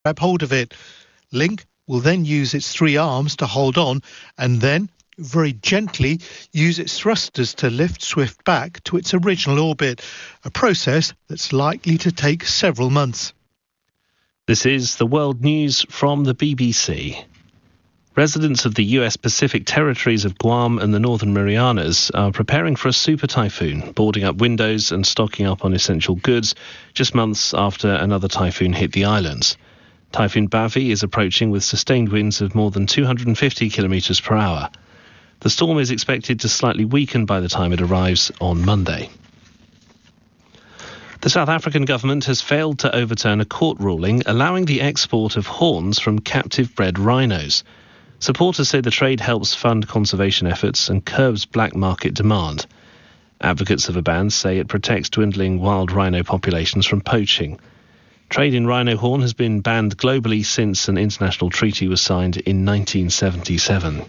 grab hold of it. Link will then use its 3 arms to hold on and then very gently use its thrusters to lift Swift back to its original orbit, a process that's likely to take several months. This is the World News from the BBC. Residents of the US Pacific territories of Guam and the Northern Marianas are preparing for a super typhoon, boarding up windows and stocking up on essential goods just months after another typhoon hit the islands. Typhoon Bavi is approaching with sustained winds of more than 250 kilometres per hour. The storm is expected to slightly weaken by the time it arrives on Monday. The South African government has failed to overturn a court ruling allowing the export of horns from captive-bred rhinos. Supporters say the trade helps fund conservation efforts and curbs black market demand. Advocates of a ban say it protects dwindling wild rhino populations from poaching. Trade in rhino horn has been banned globally since an international treaty was signed in 1977.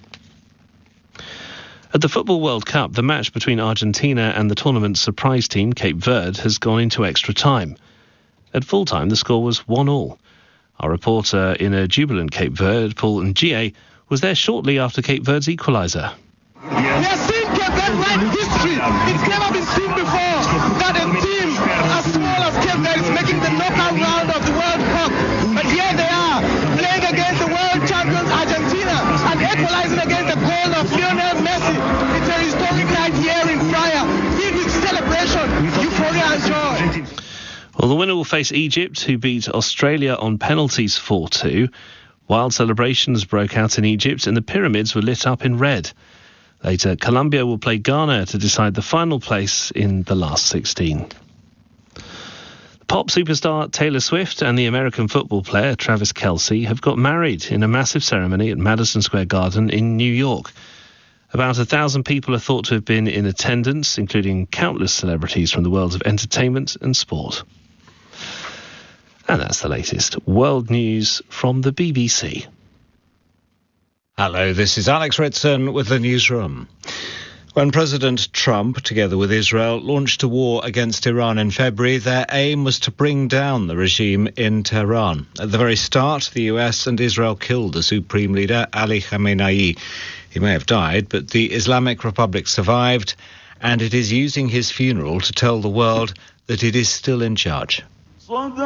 At the Football World Cup, the match between Argentina and the tournament's surprise team, Cape Verde, has gone into extra time. At full time, the score was 1-1. Our reporter in a jubilant Cape Verde, Paul Ngie, was there shortly after Cape Verde's equaliser. We have seen Cape Verde write history. It's never been seen before that a team as small as Cape Verde is making the knockout round of the World Cup. But here they are, playing against the world champions Argentina and equalizing against the goal of Lionel Messi. It's a historic night here in Praia, filled with celebration, euphoria and joy. Well, the winner will face Egypt, who beat Australia on penalties 4-2. Wild celebrations broke out in Egypt and the pyramids were lit up in red. Later, Colombia will play Ghana to decide the final place in the last 16. Pop superstar Taylor Swift and the American football player Travis Kelce have got married in a massive ceremony at Madison Square Garden in New York. About 1,000 people are thought to have been in attendance, including countless celebrities from the worlds of entertainment and sport. And that's the latest world news from the BBC. Hello, this is Alex Ritson with the newsroom. When President Trump, together with Israel, launched a war against Iran in February, their aim was to bring down the regime in Tehran. At the very start, the US and Israel killed the Supreme Leader, Ali Khamenei. He may have died, but the Islamic Republic survived, and it is using his funeral to tell the world that it is still in charge.